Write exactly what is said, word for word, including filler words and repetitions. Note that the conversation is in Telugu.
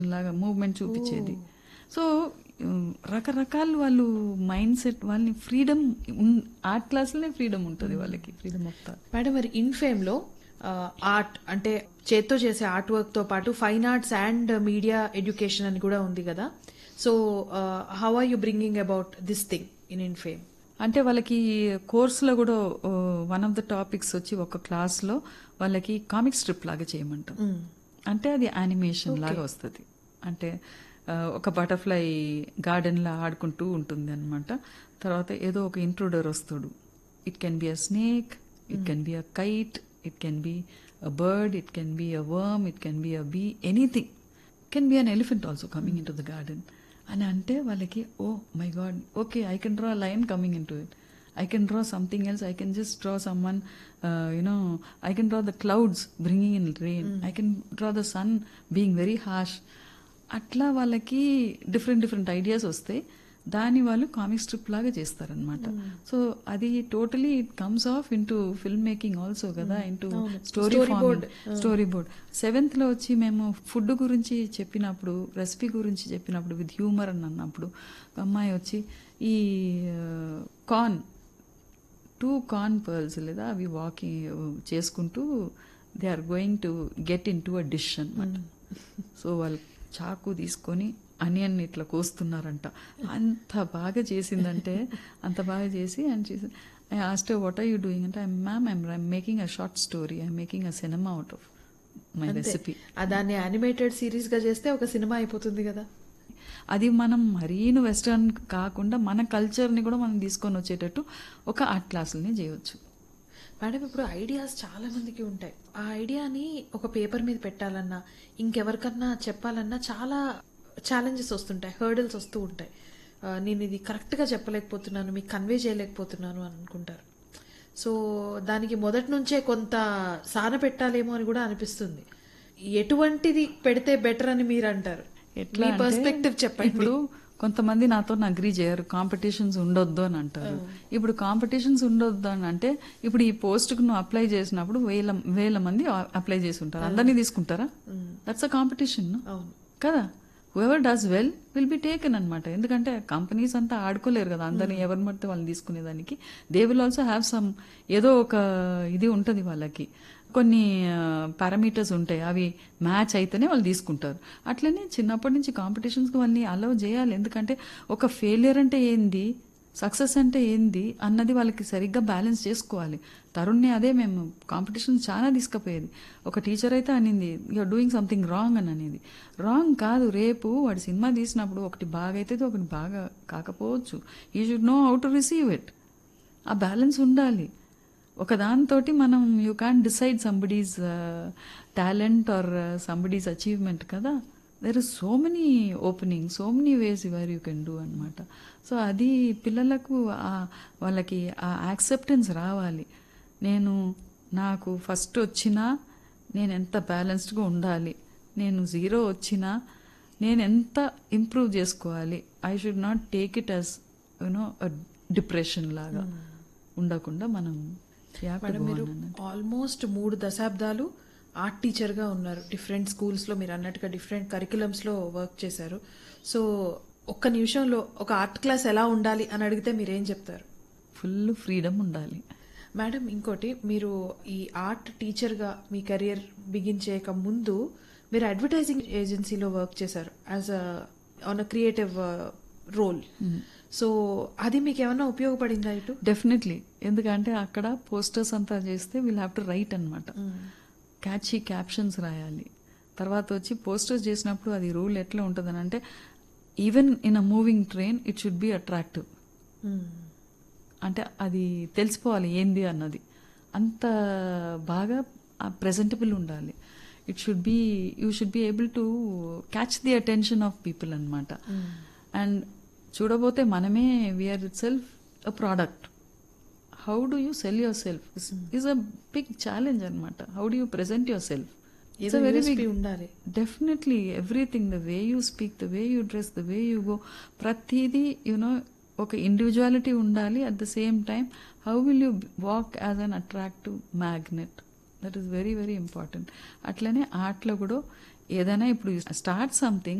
లాగా మూవ్మెంట్ చూపించేది. సో రకరకాల వాళ్ళు మైండ్ సెట్ వాళ్ళని ఫ్రీడమ్ ఆర్ట్ క్లాస్లోనే ఫ్రీడమ్ ఉంటుంది వాళ్ళకి, ఫ్రీడమ్ ఆఫ్ థాట్. మేడం మరి ఇన్ఫేమ్ లో ఆర్ట్ అంటే చేత్తో చేసే ఆర్ట్ వర్క్ తో పాటు fine arts and media education అని కూడా ఉంది కదా. So how are you bringing about this thing in ఇన్ఫేమ్? అంటే వాళ్ళకి కోర్సులో కూడా వన్ ఆఫ్ ద టాపిక్స్ వచ్చి ఒక క్లాస్లో వాళ్ళకి కామిక్ స్ట్రిప్ లాగా చేయమంటాం. అంటే అది యానిమేషన్ లాగా వస్తుంది. అంటే ఒక బటర్ఫ్లై గార్డెన్లో ఆడుకుంటూ ఉంటుంది అనమాట. తర్వాత ఏదో ఒక ఇంట్రూడర్ వస్తాడు. It can be a snake, it can be a kite, it can be a bird, it can be a worm, it can be a be, anything. Can be an elephant also coming in to the garden అని అంటే వాళ్ళకి oh my God, okay I can draw lion coming in to it, I can draw something else, I can just draw someone, uh, you know, I can draw the clouds bringing in rain, mm. I can draw the sun being very harsh. అట్లా వాళ్ళకి డిఫరెంట్ డిఫరెంట్ ఐడియాస్ వస్తాయి. దాన్ని వాళ్ళు కామిక్ స్ట్రిప్ లాగా చేస్తారనమాట. సో అది totally it comes of into film making also కదా, into story board. Story board seventh లో వచ్చి మేము ఫుడ్ గురించి చెప్పినప్పుడు, రెసిపీ గురించి చెప్పినప్పుడు విత్ హ్యూమర్ అని అన్నప్పుడు అమ్మాయి వచ్చి ఈ కార్న్ టూ కార్న్ పర్ల్స్ లేదా అవి వాకింగ్ చేసుకుంటూ they are going to get in to a dish అనమాట. సో వాళ్ళు చాకు తీసుకొని అనియన్ ఇట్లా కోస్తున్నారంట. అంత బాగా చేసిందంటే అంత బాగా చేసి అండ్ చేసి I asked what are you doing అంటే ma'am I'm I'm making a short story, I'm making a cinema out of my recipe. దాన్ని యానిమేటెడ్ సిరీస్ గా చేస్తే ఒక సినిమా అయిపోతుంది కదా. అది మనం మరీను వెస్టర్న్ కాకుండా మన కల్చర్ని కూడా మనం తీసుకొని వచ్చేటట్టు ఒక ఆర్ట్ క్లాసులని చేయవచ్చు. మేడం ఇప్పుడు ఐడియాస్ చాలా మందికి ఉంటాయి. ఆ ఐడియాని ఒక పేపర్ మీద పెట్టాలన్నా, ఇంకెవరికన్నా చెప్పాలన్నా చాలా ఛాలెంజెస్ వస్తుంటాయి, హర్డల్స్ వస్తూ ఉంటాయి. నేను ఇది కరెక్ట్గా చెప్పలేకపోతున్నాను, మీకు కన్వే చేయలేకపోతున్నాను అని అనుకుంటారు. సో దానికి మొదటి నుంచే కొంత సాన పెట్టాలేమో అని కూడా అనిపిస్తుంది. ఎటువంటిది పెడితే బెటర్ అని మీరు అంటారు? ఎట్లా పర్స్పెక్టివ్ చెప్పండి. ఇప్పుడు కొంతమంది నాతో అగ్రీ చేయరు, కాంపిటీషన్స్ ఉండొద్దు అని అంటారు. ఇప్పుడు కాంపిటీషన్స్ ఉండొద్దు అని అంటే ఇప్పుడు ఈ పోస్ట్ కు నువ్వు అప్లై చేసినప్పుడు వేల వేల మంది అప్లై చేసి ఉంటారు, అందరినీ తీసుకుంటారా? దట్స్ అ కాంపిటీషన్ కదా. Whoever does well will be taken అనమాట. ఎందుకంటే కంపెనీస్ అంతా ఆడుకోలేరు కదా అందరినీ ఎవరిని పడితే వాళ్ళని తీసుకునేదానికి. They will also have some ఏదో ఒక ఇది ఉంటుంది వాళ్ళకి, కొన్ని పారామీటర్స్ ఉంటాయి, అవి మ్యాచ్ అయితేనే వాళ్ళు తీసుకుంటారు. అట్లనే చిన్నప్పటి నుంచి కాంపిటీషన్స్కి వాళ్ళని అలౌ చేయాలి. ఎందుకంటే ఒక ఫెయిలియర్ అంటే ఏంది, సక్సెస్ అంటే ఏంది అన్నది వాళ్ళకి సరిగ్గా బ్యాలెన్స్ చేసుకోవాలి. తరుణ్ని అదే మేము కాంపిటీషన్ చాలా తీసుకుపోయేది. ఒక టీచర్ అయితే అనింది యూఆర్ డూయింగ్ సంథింగ్ రాంగ్ అని అనేది. రాంగ్ కాదు, రేపు వాడు సినిమా తీసినప్పుడు ఒకటి బాగా అవుతుంది, ఒకటి బాగా కాకపోవచ్చు. You should know how to receive it. ఆ బ్యాలెన్స్ ఉండాలి. ఒక దాంతోటి మనం you can decide somebody's talent are somebody's achievement కదా. There is so many opening, so many ways where you can do అనమాట. సో అది పిల్లలకు వాళ్ళకి ఆ యాక్సెప్టెన్స్ రావాలి. నేను నాకు ఫస్ట్ వచ్చినా నేను ఎంత బ్యాలెన్స్డ్గా ఉండాలి, నేను జీరో వచ్చినా నేను ఎంత ఇంప్రూవ్ చేసుకోవాలి. I should not take it as you know depression లాగా ఉండకుండా మనం. మీరు ఆల్మోస్ట్ మూడు దశాబ్దాలు ఆర్ట్ టీచర్ గా ఉన్నారు. డిఫరెంట్ స్కూల్స్ లో మీరు అన్నట్టుగా డిఫరెంట్ కరికులమ్స్ లో వర్క్ చేశారు. సో ఒక్క నిమిషంలో ఒక ఆర్ట్ క్లాస్ ఎలా ఉండాలి అని అడిగితే మీరేం చెప్తారు? ఫుల్ ఫ్రీడమ్ ఉండాలి మేడం. ఇంకోటి, మీరు ఈ ఆర్ట్ టీచర్ గా మీ కెరియర్ బిగిన్ చేయక ముందు మీరు అడ్వర్టైజింగ్ ఏజెన్సీలో వర్క్ చేశారు as on a creative role. So అది మీకు ఏమన్నా ఉపయోగపడిందా ఇటు? డెఫినెట్లీ. ఎందుకంటే అక్కడ పోస్టర్స్ అంతా చేస్తే విల్ హ్యావ్ టు రైట్ అనమాట, క్యాచీ క్యాప్షన్స్ రాయాలి. తర్వాత వచ్చి పోస్టర్స్ చేసినప్పుడు అది రూల్ ఎట్లా ఉంటుందని అంటే even in a moving train it should be attractive. అంటే అది తెలిసిపోవాలి ఏంది అన్నది, అంత బాగా ప్రెజెంటబుల్ ఉండాలి. It should be you should be able to catch the attention of people అనమాట. అండ్ చూడబోతే మనమే we are it self a product. How do you cell your self is a big challenge అనమాట. How do you present your self? It's a very big ఉండాలి. Definitely everything, the way you speak, the way you dress, the way you go, ప్రతిదీ యునో ఒక ఇండివిజువాలిటీ ఉండాలి. At the same time how will you walk as an attractive magnet, that is very very important. అట్లనే ఆర్ట్లో కూడా ఏదైనా ఇప్పుడు స్టార్ట్ సంథింగ్